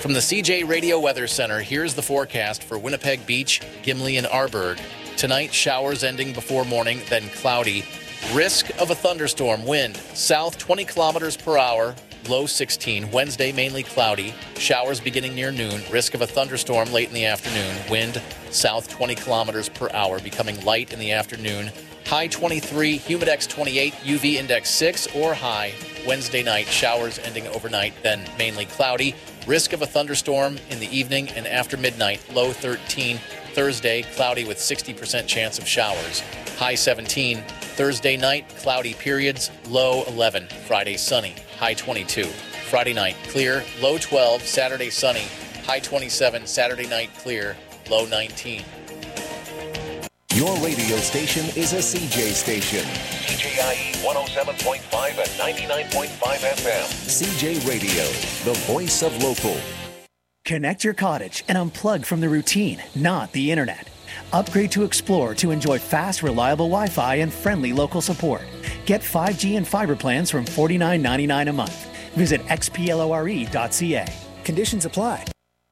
From the CJ Radio Weather Center, here's the forecast for Winnipeg Beach, Gimli, and Arborg. Tonight, showers ending before morning, then cloudy. Risk of a thunderstorm. Wind south 20 kilometers per hour, low 16. Wednesday, mainly cloudy. Showers beginning near noon. Risk of a thunderstorm late in the afternoon. Wind south 20 kilometers per hour, becoming light in the afternoon. High 23, humidex 28, UV index 6 or high. Wednesday night, showers ending overnight, then mainly cloudy. Risk of a thunderstorm in the evening and after midnight, low 13. Thursday, cloudy with 60% chance of showers. High 17. Thursday night, cloudy periods, low 11. Friday, sunny, high 22. Friday night, clear, low 12. Saturday, sunny, high 27. Saturday night, clear, low 19. Your radio station is a CJ station. CJIE 107.5 and 99.5 FM. CJ Radio, the voice of local. Connect your cottage and unplug from the routine, not the internet. Upgrade to Explore to enjoy fast, reliable Wi-Fi and friendly local support. Get 5G and fiber plans from $49.99 a month. Visit xplore.ca. Conditions apply.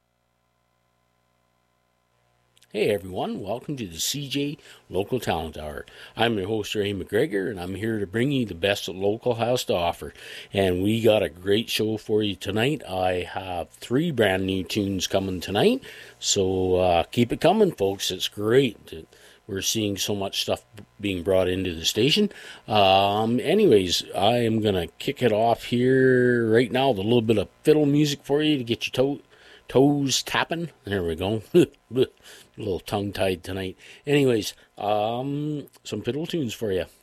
Hey everyone, welcome to the CJ Local Talent Hour. I'm your host Ray McGregor, and I'm here to bring you the best that local has to offer. And we got a great show for you tonight. I have 3 brand new tunes coming tonight, so keep it coming, folks. It's great that we're seeing so much stuff being brought into the station. Anyways, I am going to kick it off here right now with a little bit of fiddle music for you to get your toes tapping. There we go. A little tongue-tied tonight. Anyways, some fiddle tunes for you.